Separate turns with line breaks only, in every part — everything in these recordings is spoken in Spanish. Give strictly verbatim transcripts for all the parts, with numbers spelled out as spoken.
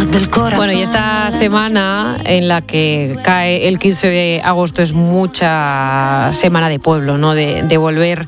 del corazón.
Bueno, y esta semana en la que cae el quince de agosto es mucha semana de pueblo, ¿no? De, de volver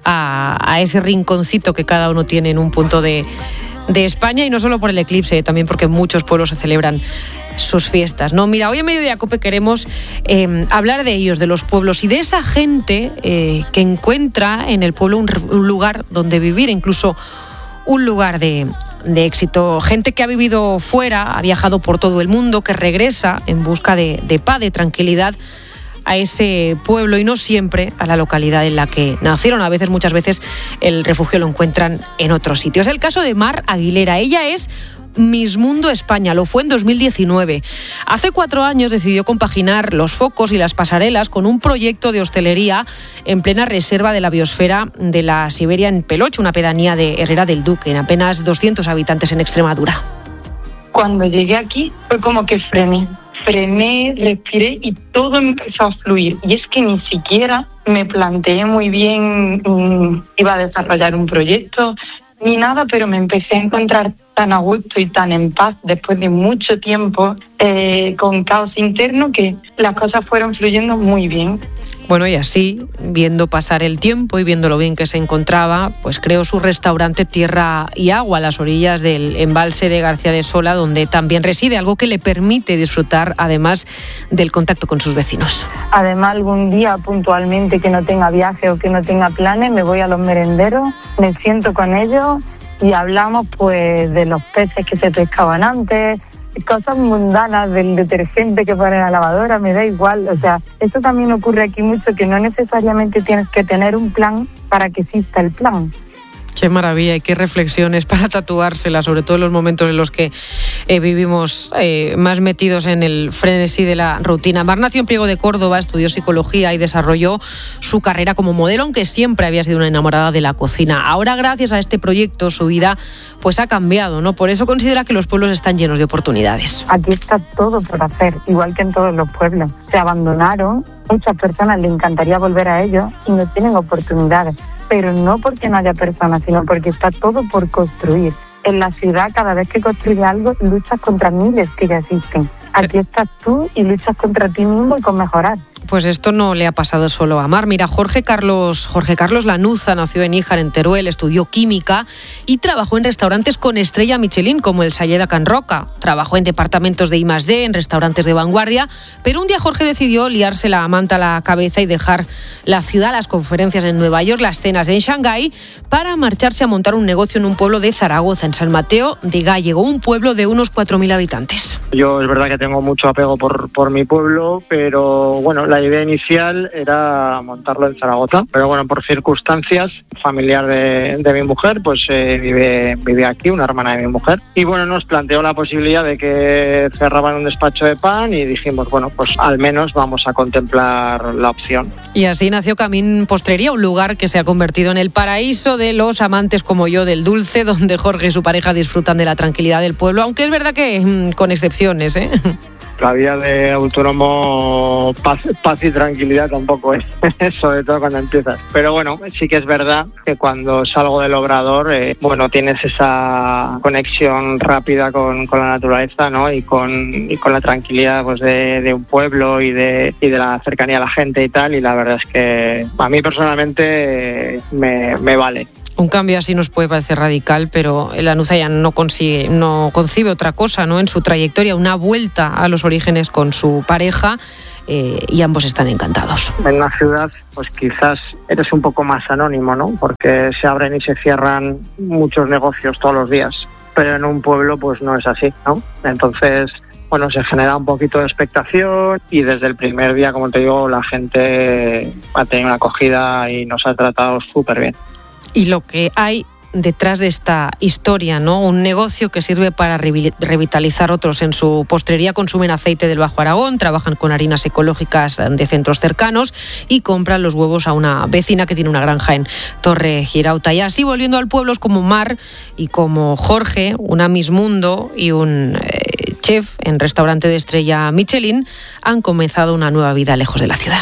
a, a ese rinconcito que cada uno tiene en un punto de, de España, y no solo por el eclipse, también porque muchos pueblos se celebran sus fiestas, ¿no? Mira, hoy en Mediodía Cope queremos eh, hablar de ellos, de los pueblos y de esa gente eh, que encuentra en el pueblo un, un lugar donde vivir, incluso un lugar de, de éxito. Gente que ha vivido fuera, ha viajado por todo el mundo, que regresa en busca de, de paz, de tranquilidad a ese pueblo y no siempre a la localidad en la que nacieron. A veces, muchas veces, el refugio lo encuentran en otros sitios. Es el caso de Mar Aguilera. Ella es Miss Mundo España, lo fue en dos mil diecinueve. Hace cuatro años decidió compaginar los focos y las pasarelas con un proyecto de hostelería en plena reserva de la biosfera de la Siberia en Peloche, una pedanía de Herrera del Duque, en apenas doscientos habitantes en Extremadura.
Cuando llegué aquí fue como que frené, frené, respiré y todo empezó a fluir. Y es que ni siquiera me planteé muy bien, mmm, iba a desarrollar un proyecto ni nada, pero me empecé a encontrar tan a gusto y tan en paz después de mucho tiempo eh, con caos interno, que las cosas fueron fluyendo muy bien.
Bueno, y así, viendo pasar el tiempo y viendo lo bien que se encontraba, pues creó su restaurante Tierra y Agua a las orillas del embalse de García de Sola, donde también reside, algo que le permite disfrutar además del contacto con sus vecinos.
Además, algún día puntualmente que no tenga viaje o que no tenga planes, me voy a los merenderos, me siento con ellos y hablamos pues de los peces que se pescaban antes, cosas mundanas, del detergente que ponen a la lavadora, me da igual. O sea, eso también ocurre aquí mucho, que no necesariamente tienes que tener un plan para que exista el plan.
Qué maravilla y qué reflexiones para tatuársela, sobre todo en los momentos en los que eh, vivimos eh, más metidos en el frenesí de la rutina. Mar nació en Priego de Córdoba, estudió psicología y desarrolló su carrera como modelo, aunque siempre había sido una enamorada de la cocina. Ahora, gracias a este proyecto, su vida pues ha cambiado, ¿no? Por eso considera que los pueblos están llenos de oportunidades.
Aquí está todo por hacer, igual que en todos los pueblos. Se abandonaron. Muchas personas les encantaría volver a ellos y no tienen oportunidades, pero no porque no haya personas, sino porque está todo por construir. En la ciudad, cada vez que construyes algo, luchas contra miles que ya existen. Aquí estás tú y luchas contra ti mismo y con mejorar.
Pues esto no le ha pasado solo a Mar. Mira, Jorge Carlos, Jorge Carlos Lanuza nació en Níjar, en Teruel, estudió química y trabajó en restaurantes con estrella Michelin, como el Salleda Can Roca. Trabajó en departamentos de I más D, en restaurantes de vanguardia, pero un día Jorge decidió liarse la manta a la cabeza y dejar la ciudad, las conferencias en Nueva York, las cenas en Shanghái, para marcharse a montar un negocio en un pueblo de Zaragoza, en San Mateo de Gállego, un pueblo de unos cuatro mil habitantes.
Yo es verdad que tengo mucho apego por, por mi pueblo, pero bueno, la idea inicial era montarlo en Zaragoza, pero bueno, por circunstancias, familiar de, de mi mujer, pues eh, vive, vive aquí, una hermana de mi mujer, y bueno, nos planteó la posibilidad de que cerraban un despacho de pan y dijimos, bueno, pues al menos vamos a contemplar la opción.
Y así nació Camín Postrería, un lugar que se ha convertido en el paraíso de los amantes como yo del dulce, donde Jorge y su pareja disfrutan de la tranquilidad del pueblo, aunque es verdad que mmm, con excepciones, ¿eh?
La vida de autónomo, paz, paz y tranquilidad tampoco es, sobre todo cuando empiezas. Pero bueno, sí que es verdad que cuando salgo del obrador, eh, bueno, tienes esa conexión rápida con, con la naturaleza, ¿no? Y con, y con la tranquilidad pues, de, de un pueblo y de, y de la cercanía a la gente y tal. Y la verdad es que a mí personalmente eh, me, me vale.
Un cambio así nos puede parecer radical, pero Lanuza ya no consigue, no concibe otra cosa, ¿no? En su trayectoria, una vuelta a los orígenes con su pareja, eh, y ambos están encantados.
En una ciudad, pues quizás eres un poco más anónimo, ¿no? Porque se abren y se cierran muchos negocios todos los días, pero en un pueblo pues no es así, ¿no? Entonces, bueno, se genera un poquito de expectación y desde el primer día, como te digo, la gente ha tenido una acogida y nos ha tratado súper bien.
Y lo que hay detrás de esta historia, ¿no? Un negocio que sirve para revitalizar otros. En su postrería consumen aceite del Bajo Aragón, trabajan con harinas ecológicas de centros cercanos y compran los huevos a una vecina que tiene una granja en Torre Girauta. Y así, volviendo al pueblo, como Mar y como Jorge, una Miss Mundo y un eh, chef en restaurante de estrella Michelin, han comenzado una nueva vida lejos de la ciudad.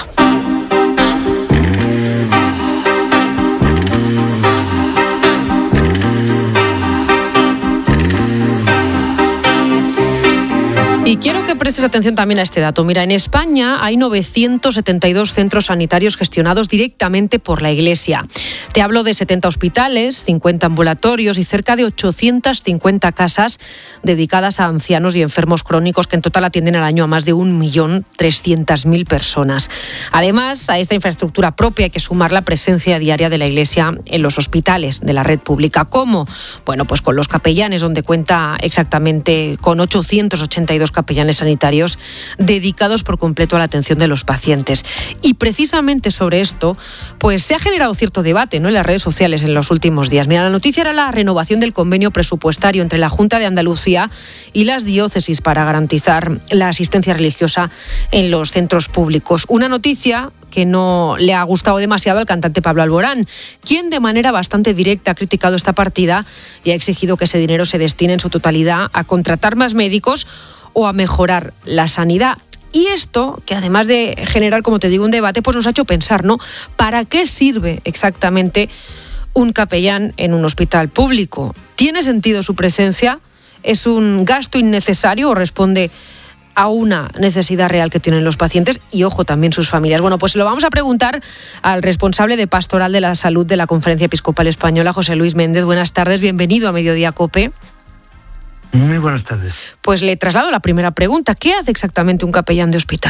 Y quiero que prestes atención también a este dato. Mira, en España hay novecientos setenta y dos centros sanitarios gestionados directamente por la Iglesia. Te hablo de setenta hospitales, cincuenta ambulatorios y cerca de ochocientas cincuenta casas dedicadas a ancianos y enfermos crónicos que en total atienden al año a más de un millón trescientas mil personas. Además, a esta infraestructura propia hay que sumar la presencia diaria de la Iglesia en los hospitales de la red pública. ¿Cómo? Bueno, pues con los capellanes, donde cuenta exactamente con ochocientos ochenta y dos capellanes sanitarios dedicados por completo a la atención de los pacientes. Y precisamente sobre esto, pues se ha generado cierto debate, ¿no?, en las redes sociales en los últimos días. Mira, la noticia era la renovación del convenio presupuestario entre la Junta de Andalucía y las diócesis para garantizar la asistencia religiosa en los centros públicos. Una noticia que no le ha gustado demasiado al cantante Pablo Alborán, quien de manera bastante directa ha criticado esta partida y ha exigido que ese dinero se destine en su totalidad a contratar más médicos o a mejorar la sanidad. Y esto, que además de generar, como te digo, un debate, pues nos ha hecho pensar, ¿no? ¿Para qué sirve exactamente un capellán en un hospital público? ¿Tiene sentido su presencia? ¿Es un gasto innecesario o responde a una necesidad real que tienen los pacientes y, ojo, también sus familias? Bueno, pues lo vamos a preguntar al responsable de Pastoral de la Salud de la Conferencia Episcopal Española, José Luis Méndez. Buenas tardes, bienvenido a Mediodía COPE.
Muy buenas tardes.
Pues le traslado la primera pregunta. ¿Qué hace exactamente un capellán de hospital?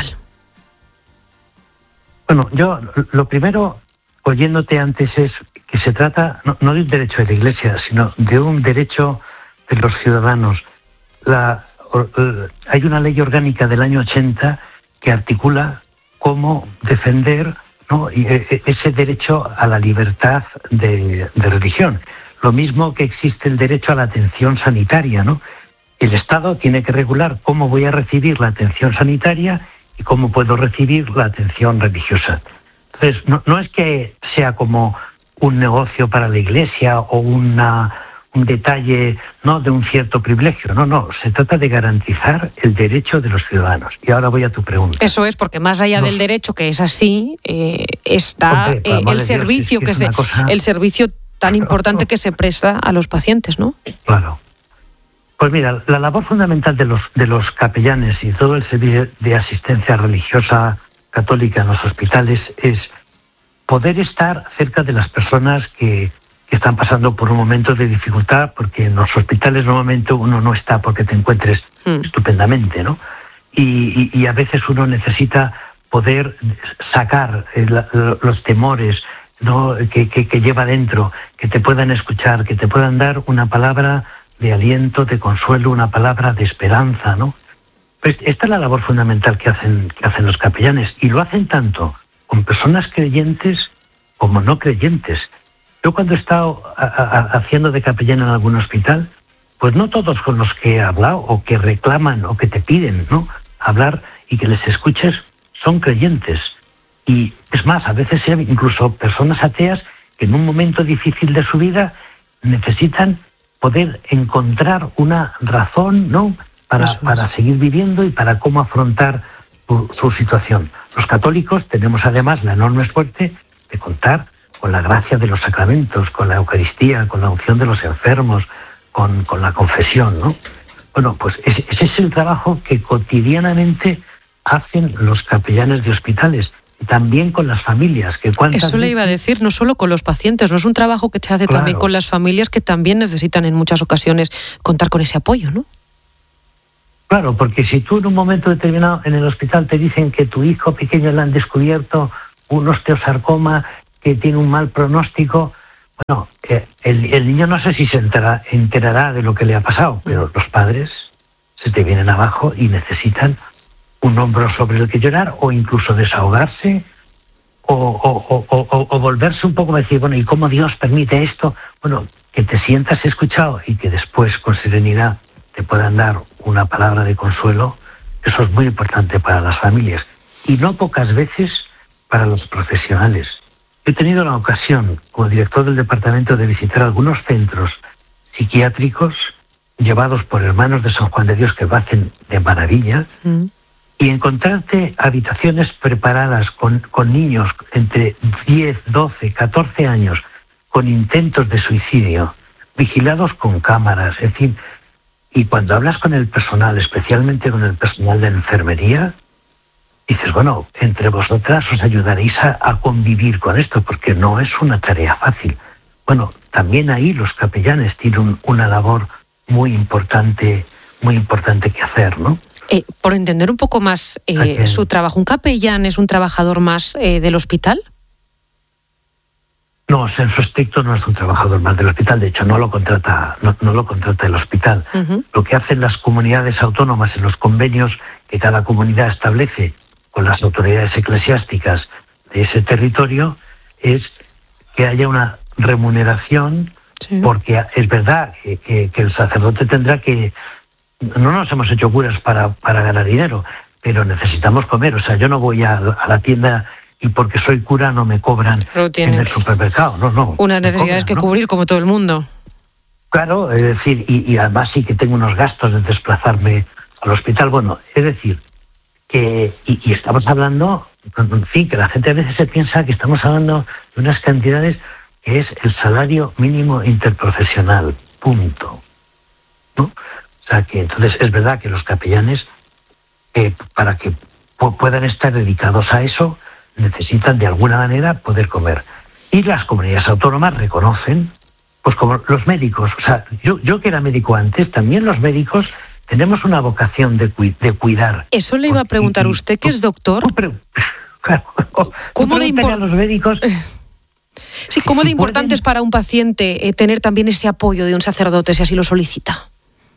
Bueno, yo lo primero, oyéndote antes, es que se trata no, no de un derecho de la Iglesia, sino de un derecho de los ciudadanos. La, hay una ley orgánica del año ochenta que articula cómo defender, ¿no?, ese derecho a la libertad de, de religión. Lo mismo que existe el derecho a la atención sanitaria, ¿no? El Estado tiene que regular cómo voy a recibir la atención sanitaria y cómo puedo recibir la atención religiosa. Entonces, no, no es que sea como un negocio para la Iglesia o una, un detalle, ¿no?, de un cierto privilegio. No, no, se trata de garantizar el derecho de los ciudadanos. Y ahora voy a tu pregunta.
Eso es, porque más allá no. del derecho, que es así, eh, está Hombre, eh, el servicio, Dios, es que, que se, cosa... el servicio tan importante que se presta a los pacientes, ¿no?
Claro. Pues mira, la labor fundamental de los de los capellanes y todo el servicio de asistencia religiosa católica en los hospitales es poder estar cerca de las personas que, que están pasando por un momento de dificultad, porque en los hospitales normalmente uno no está porque te encuentres mm. estupendamente, ¿no? Y, y, y a veces uno necesita poder sacar el, los temores, ¿no?, que, que, que lleva dentro, que te puedan escuchar, que te puedan dar una palabra de aliento, de consuelo, una palabra de esperanza, ¿no? Pues esta es la labor fundamental que hacen, que hacen los capellanes, y lo hacen tanto con personas creyentes como no creyentes. Yo cuando he estado a, a, haciendo de capellán en algún hospital, pues no todos con los que he hablado o que reclaman o que te piden, ¿no?, hablar y que les escuches son creyentes. Y es más, a veces hay incluso personas ateas que en un momento difícil de su vida necesitan poder encontrar una razón, ¿no?, para, para seguir viviendo y para cómo afrontar su, su situación. Los católicos tenemos además la enorme suerte de contar con la gracia de los sacramentos, con la Eucaristía, con la unción de los enfermos, con, con la confesión, ¿no? Bueno, pues ese, ese es el trabajo que cotidianamente hacen los capellanes de hospitales. También con las familias. Que
Eso le iba a decir, no solo con los pacientes, no es un trabajo que se hace claro. también con las familias, que también necesitan en muchas ocasiones contar con ese apoyo, ¿no?
Claro, porque si tú en un momento determinado en el hospital te dicen que tu hijo pequeño le han descubierto un osteosarcoma que tiene un mal pronóstico, bueno, el, el niño no sé si se enterará, enterará de lo que le ha pasado, pero los padres se te vienen abajo y necesitan un hombro sobre el que llorar, o incluso desahogarse, o, o, o, o, o volverse un poco a decir, bueno, ¿y cómo Dios permite esto? Bueno, que te sientas escuchado y que después con serenidad te puedan dar una palabra de consuelo. Eso es muy importante para las familias y no pocas veces para los profesionales. He tenido la ocasión, como director del departamento, de visitar algunos centros psiquiátricos llevados por hermanos de San Juan de Dios, que lo hacen de maravilla, mm. y encontrarte habitaciones preparadas con, con niños entre diez, doce, catorce años con intentos de suicidio, vigilados con cámaras, es decir, y cuando hablas con el personal, especialmente con el personal de enfermería, dices, bueno, entre vosotras os ayudaréis a, a convivir con esto, porque no es una tarea fácil. Bueno, también ahí los capellanes tienen un, una labor muy importante, muy importante que hacer, ¿no?
Eh, por entender un poco más eh, su trabajo, ¿un capellán es un trabajador más eh, del hospital?
No, en su estricto no es un trabajador más del hospital, de hecho no lo contrata, no, no lo contrata el hospital. Uh-huh. Lo que hacen las comunidades autónomas en los convenios que cada comunidad establece con las autoridades eclesiásticas de ese territorio es que haya una remuneración, sí. Porque es verdad que, que, que el sacerdote tendrá que... No nos hemos hecho curas para, para ganar dinero, pero necesitamos comer. O sea, yo no voy a, a la tienda y porque soy cura no me cobran en el supermercado. No, no.
Unas necesidades cobran, que ¿no? cubrir como todo el mundo.
Claro, es decir, y, y además sí que tengo unos gastos de desplazarme al hospital. Bueno, es decir, que y, y estamos hablando, en fin, que la gente a veces se piensa que estamos hablando de unas cantidades que es el salario mínimo interprofesional, punto, ¿no? O sea, que entonces es verdad que los capellanes, eh, para que pu- puedan estar dedicados a eso, necesitan de alguna manera poder comer. Y las comunidades autónomas reconocen, pues como los médicos, o sea, yo, yo que era médico antes, también los médicos tenemos una vocación de, cu- de cuidar.
Eso le iba a preguntar, usted que es doctor.
Pero, claro,
¿Cómo de import-
a los médicos?
Sí, ¿cómo de importante es para un paciente eh, tener también ese apoyo de un sacerdote si así lo solicita?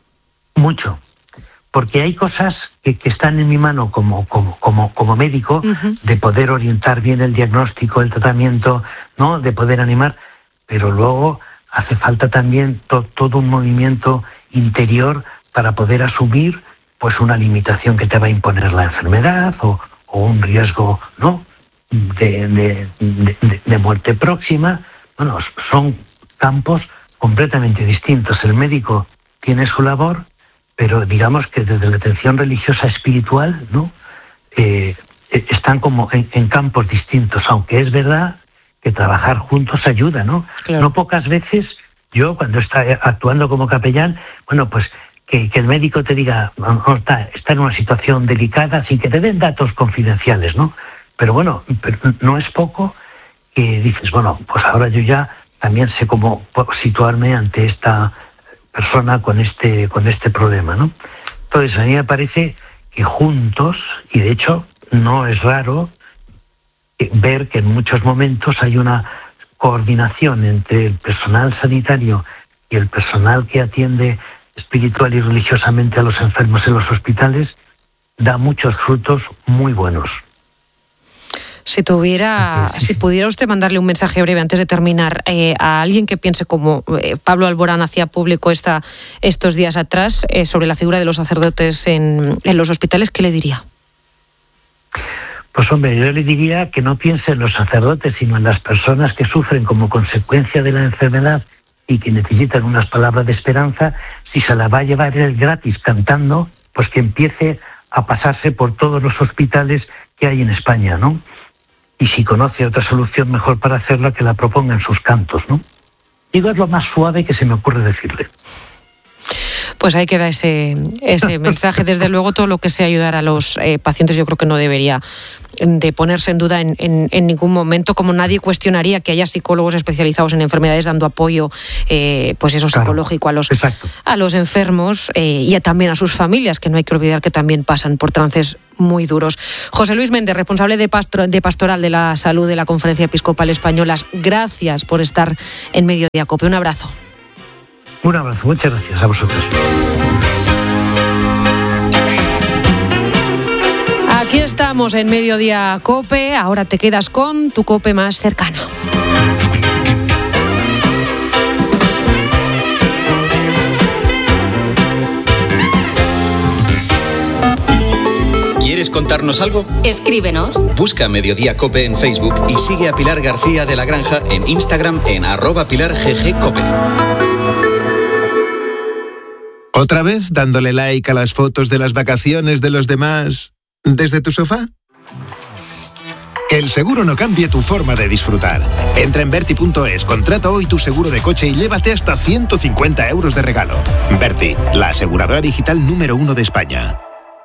Mucho, porque hay cosas que, que están en mi mano como, como, como, como médico, uh-huh. de poder orientar bien el diagnóstico, el tratamiento, ¿no? De poder animar, pero luego hace falta también to, todo un movimiento interior para poder asumir pues una limitación que te va a imponer la enfermedad o, o un riesgo, ¿no? de, de, de, de muerte próxima. Bueno, son campos completamente distintos. El médico tiene su labor, pero digamos que desde la atención religiosa espiritual, ¿no? Eh, están como en, en campos distintos, aunque es verdad que trabajar juntos ayuda, ¿no? Claro. No pocas veces yo, cuando está actuando como capellán, bueno, pues que, que el médico te diga, no, está, está en una situación delicada, sin que te den datos confidenciales, ¿no? Pero bueno, pero no es poco que dices, bueno, pues ahora yo ya también sé cómo situarme ante esta persona con este con este problema, ¿no? Entonces a mí me parece que juntos, y de hecho no es raro ver que en muchos momentos hay una coordinación entre el personal sanitario y el personal que atiende espiritual y religiosamente a los enfermos en los hospitales, da muchos frutos muy buenos.
Si tuviera, si pudiera usted mandarle un mensaje breve antes de terminar eh, a alguien que piense como eh, Pablo Alborán hacía público esta, estos días atrás eh, sobre la figura de los sacerdotes en, en los hospitales, ¿qué le diría?
Pues hombre, yo le diría que no piense en los sacerdotes, sino en las personas que sufren como consecuencia de la enfermedad y que necesitan unas palabras de esperanza. Si se la va a llevar él gratis cantando, pues que empiece a pasarse por todos los hospitales que hay en España, ¿no? Y si conoce otra solución mejor para hacerla, que la proponga en sus cantos, ¿no? Digo, es lo más suave que se me ocurre decirle.
Pues ahí queda ese, ese mensaje. Desde luego, todo lo que sea ayudar a los eh, pacientes, yo creo que no debería de ponerse en duda en, en, en ningún momento, como nadie cuestionaría que haya psicólogos especializados en enfermedades dando apoyo, eh, pues eso, claro, psicológico a los, a los enfermos eh, y a, también a sus familias, que no hay que olvidar que también pasan por trances muy duros. José Luis Méndez, responsable de, pastor, de Pastoral de la Salud de la Conferencia Episcopal Española, gracias por estar en Mediodía COPE. Un abrazo.
Un abrazo, muchas gracias a vosotros.
Aquí estamos en Mediodía COPE, ahora te quedas con tu COPE más cercano.
¿Quieres contarnos algo?
Escríbenos.
Busca Mediodía COPE en Facebook y sigue a Pilar García de la Granja en Instagram en arroba Pilar G G COPE.
¿Otra vez dándole like a las fotos de las vacaciones de los demás desde tu sofá? Que el seguro no cambie tu forma de disfrutar. Entra en Berti punto es, contrata hoy tu seguro de coche y llévate hasta ciento cincuenta euros de regalo. Berti, la aseguradora digital número uno de España.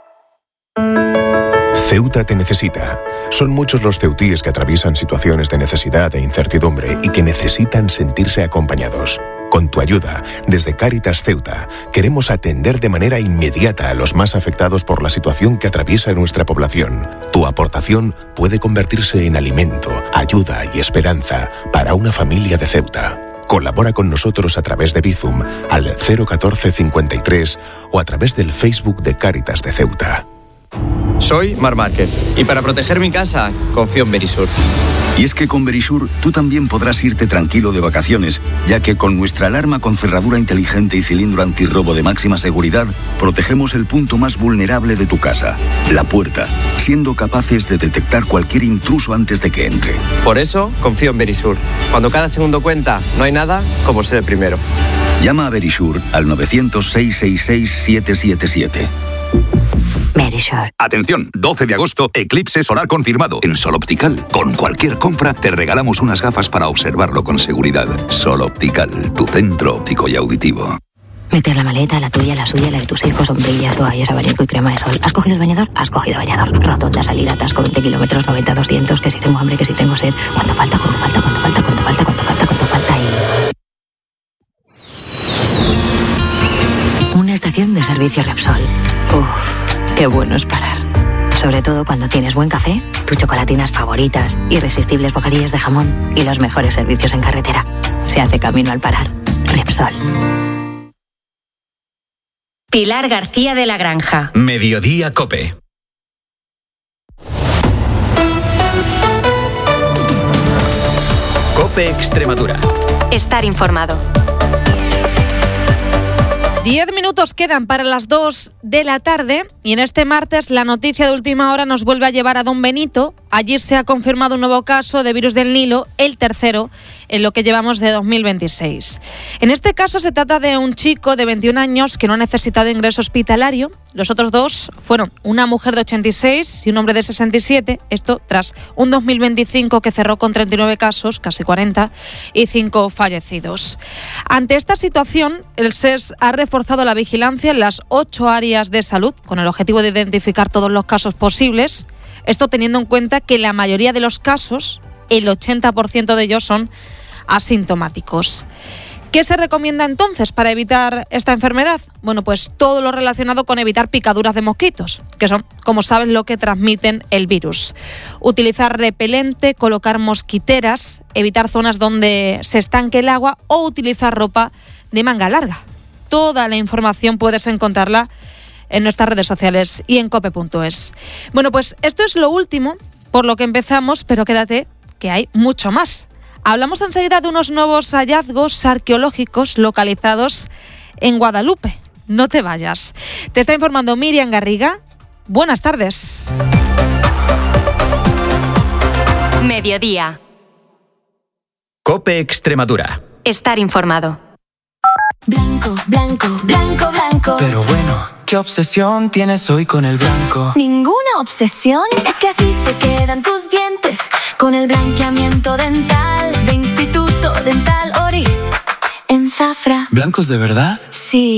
Ceuta te necesita. Son muchos los ceutíes que atraviesan situaciones de necesidad e incertidumbre y que necesitan sentirse acompañados. Con tu ayuda, desde Cáritas Ceuta, queremos atender de manera inmediata a los más afectados por la situación que atraviesa nuestra población. Tu aportación puede convertirse en alimento, ayuda y esperanza para una familia de Ceuta. Colabora con nosotros a través de Bizum al cero catorce cincuenta y tres o a través del Facebook de Cáritas de Ceuta.
Soy Mar Márquez y para proteger mi casa confío en Verisur.
Y es que con Verisur tú también podrás irte tranquilo de vacaciones, ya que con nuestra alarma con cerradura inteligente y cilindro antirrobo de máxima seguridad, protegemos el punto más vulnerable de tu casa, la puerta, siendo capaces de detectar cualquier intruso antes de que entre.
Por eso confío en Verisur. Cuando cada segundo cuenta, no hay nada como ser el primero.
Llama a Verisur al nueve cero cero, seis seis seis, siete siete siete.
Verisur. Atención, doce de agosto, eclipse solar confirmado en Sol Optical. Con cualquier compra te regalamos unas gafas para observarlo con seguridad. Sol Optical, tu centro óptico y auditivo.
Meter la maleta, la tuya, la suya, la de tus hijos, sombrillas, toallas, abanico y crema de sol. ¿Has cogido el bañador? Has cogido bañador. Rotonda, salida, atasco, veinte kilómetros, noventa, doscientos, que si tengo hambre, que si tengo sed. ¿Cuánto falta? ¿Cuánto falta? ¿Cuánto falta? ¿Cuánto falta? ¿Cuánto falta? ¿Cuánto falta? Y... una estación de servicio Repsol. Uff. Qué bueno es parar. Sobre todo cuando tienes buen café, tus chocolatinas favoritas, irresistibles bocadillos de jamón y los mejores servicios en carretera. Se hace camino al parar. Repsol.
Pilar García de la Granja.
Mediodía COPE. COPE Extremadura.
Estar informado.
Diez minutos quedan para las dos de la tarde y en este martes la noticia de última hora nos vuelve a llevar a Don Benito. Allí se ha confirmado un nuevo caso de virus del Nilo, el tercero en lo que llevamos de dos mil veintiséis. En este caso se trata de un chico de veintiún años que no ha necesitado ingreso hospitalario. Los otros dos fueron una mujer de ochenta y seis y un hombre de sesenta y siete. Esto tras un dos mil veinticinco que cerró con treinta y nueve casos, casi cuarenta, y cinco fallecidos. Ante esta situación, el S E S ha reforzado la vigilancia en las ocho áreas de salud con el objetivo de identificar todos los casos posibles. Esto teniendo en cuenta que la mayoría de los casos, el ochenta por ciento de ellos, son asintomáticos. ¿Qué se recomienda entonces para evitar esta enfermedad? Bueno, pues todo lo relacionado con evitar picaduras de mosquitos, que son, como sabes, lo que transmiten el virus. Utilizar repelente, colocar mosquiteras, evitar zonas donde se estanque el agua o utilizar ropa de manga larga. Toda la información puedes encontrarla en nuestras redes sociales y en cope punto es. Bueno, pues esto es lo último por lo que empezamos, pero quédate que hay mucho más. Hablamos enseguida de unos nuevos hallazgos arqueológicos localizados en Guadalupe. No te vayas. Te está informando Miriam Garriga. Buenas tardes.
Mediodía.
COPE Extremadura.
Estar informado.
Blanco, blanco, blanco, blanco.
Pero bueno, ¿qué obsesión tienes hoy con el blanco?
Ninguna obsesión, es que así se quedan tus dientes. Con el blanqueamiento dental de Instituto Dental Oris. En Zafra.
¿Blancos de verdad?
Sí.